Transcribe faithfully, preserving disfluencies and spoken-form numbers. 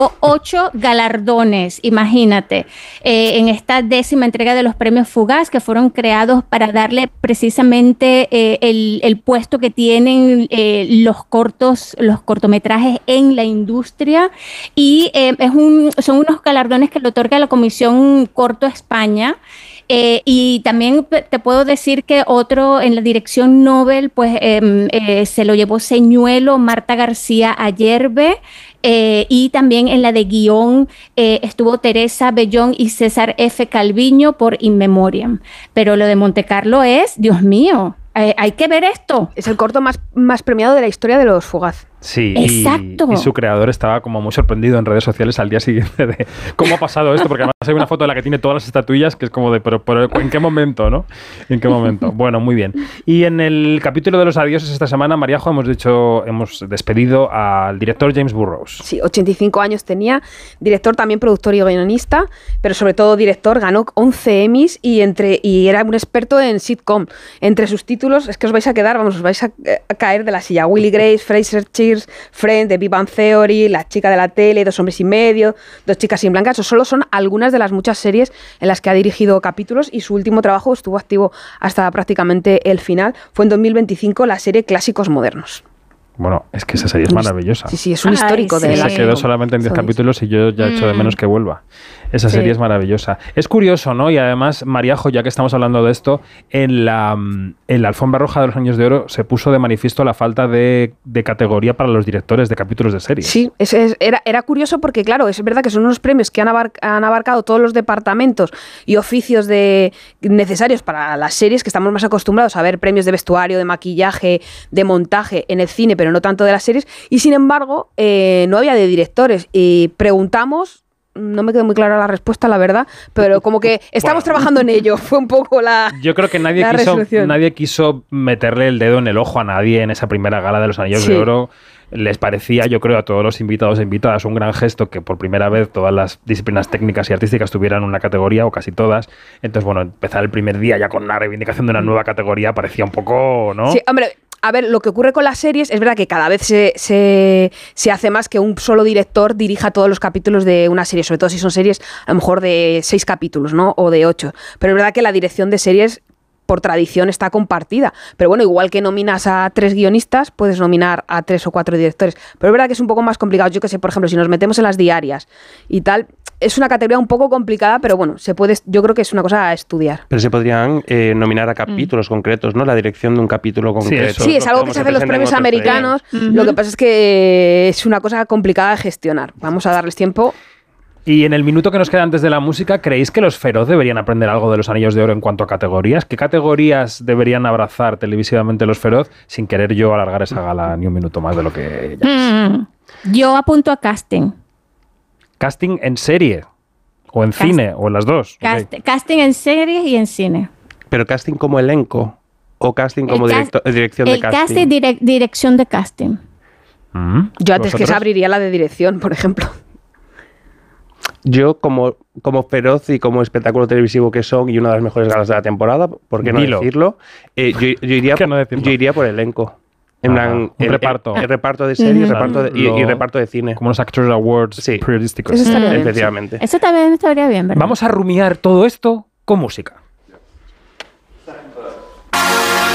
ocho galardones, imagínate, eh, en esta décima entrega de los premios Fugaz, que fueron creados para darle precisamente eh, el, el puesto que tienen eh, los cortos, los cortometrajes en la industria. Y eh, es un, son unos galardones que le otorga la Comisión Corto España. Eh, y también te puedo decir que otro en la dirección Nobel, pues eh, eh, se lo llevó Señuelo, Marta García Ayerbe, eh, y también en la de guión eh, estuvo Teresa Bellón y César F. Calviño por In Memoriam. Pero lo de Montecarlo es, Dios mío, eh, hay que ver esto. Es el corto más, más premiado de la historia de los Fugaz. Sí, exacto. Y, y su creador estaba como muy sorprendido en redes sociales al día siguiente de cómo ha pasado esto, porque además hay una foto de la que tiene todas las estatuillas que es como de, pero, pero ¿en qué momento, no? ¿En qué momento? Bueno, muy bien. Y en el capítulo de los adioses esta semana, Mariajo, hemos dicho, hemos despedido al director James Burrows. Sí, ochenta y cinco años tenía, director, también productor y guionista, pero sobre todo director, ganó once Emmys y, entre, y era un experto en sitcom. Entre sus títulos, es que os vais a quedar, vamos, os vais a, a caer de la silla. Will y Grace, Fraser Cheers, Friends, The Big Bang Theory, La chica de la tele, Dos hombres y medio, Dos chicas sin blancas. Eso solo son algunas de las muchas series en las que ha dirigido capítulos y su último trabajo estuvo activo hasta prácticamente el final. Fue en dos mil veinticinco la serie Clásicos Modernos. Bueno, es que esa serie es maravillosa. Sí, sí, es un histórico. Ay, sí. de la... Se quedó solamente en diez capítulos y yo ya echo de menos que vuelva. Esa serie sí. es maravillosa. Es curioso, ¿no? Y además, Mariajo, ya que estamos hablando de esto, en la, en la alfombra roja de los Años de Oro se puso de manifiesto la falta de, de categoría para los directores de capítulos de series. Sí, es, es, era, era curioso porque, claro, es verdad que son unos premios que han, abar, han abarcado todos los departamentos y oficios de, necesarios para las series, que estamos más acostumbrados a ver premios de vestuario, de maquillaje, de montaje en el cine, pero no tanto de las series, y sin embargo eh, no había de directores. Y preguntamos, no me quedó muy clara la respuesta, la verdad, pero como que estamos bueno. trabajando en ello, fue un poco la Yo creo que nadie quiso, nadie quiso meterle el dedo en el ojo a nadie en esa primera gala de los Anillos sí. de Oro. Les parecía, yo creo, a todos los invitados e invitadas un gran gesto que por primera vez todas las disciplinas técnicas y artísticas tuvieran una categoría, o casi todas. Entonces, bueno, empezar el primer día ya con una reivindicación de una nueva categoría parecía un poco, ¿no? Sí, hombre, a ver, lo que ocurre con las series es verdad que cada vez se, se, se hace más que un solo director dirija todos los capítulos de una serie, sobre todo si son series a lo mejor de seis capítulos, ¿no? O de ocho. Pero es verdad que la dirección de series por tradición está compartida. Pero bueno, igual que nominas a tres guionistas, puedes nominar a tres o cuatro directores. Pero es verdad que es un poco más complicado. Yo que sé, por ejemplo, si nos metemos en las diarias y tal, es una categoría un poco complicada, pero bueno, se puede, yo creo que es una cosa a estudiar. Pero se podrían eh, nominar a capítulos mm. concretos, ¿no? La dirección de un capítulo concreto. Sí, sí es algo que se hace en los premios americanos. Uh-huh. Lo que pasa es que es una cosa complicada de gestionar. Vamos a darles tiempo. Y en el minuto que nos queda antes de la música, ¿creéis que los Feroz deberían aprender algo de los Anillos de Oro en cuanto a categorías? ¿Qué categorías deberían abrazar televisivamente los Feroz sin querer yo alargar esa gala ni un minuto más de lo que ya es? Mm, yo apunto a casting. ¿Casting en serie? ¿O en Cast- cine? ¿O en las dos? Cast- okay. Casting en series y en cine. ¿Pero casting como elenco? ¿O casting como el directo- cast- dirección de el casting? El casting, direc- dirección de casting. Mm, yo antes ¿vosotros? que se abriría la de dirección, por ejemplo. Yo, como, como Feroz y como espectáculo televisivo que son, y una de las mejores galas de la temporada, ¿por qué no Dilo. decirlo? Eh, yo, yo, iría, no yo iría por elenco. En ah, plan, un el, reparto. El, el reparto de series Mm. reparto de, y, Lo, y reparto de cine. Como los Actors Awards sí. periodísticos. Eso estaría bien, efectivamente. sí. Eso también estaría bien, ¿verdad? Vamos a rumiar todo esto con música.